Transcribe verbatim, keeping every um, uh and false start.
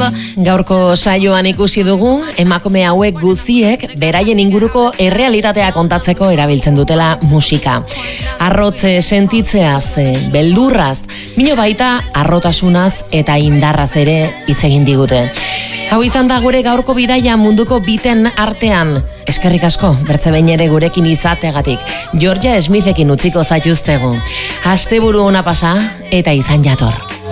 Gaurko saioan ikusi dugu, emakume hauek guziek beraien inguruko errealitatea kontatzeko erabiltzen dutela musika. Arrotze sentitzeaz, beldurraz, mino baita arrotasunaz eta indarraz ere hitz egin digute. Hau izan da gure gaurko bidaia munduko biten artean. Eskerrik asko, bertze behin ere gurekin izateagatik. Georgia Smithekin utziko zaituztegu. Asteburu ona pasa eta izan jator.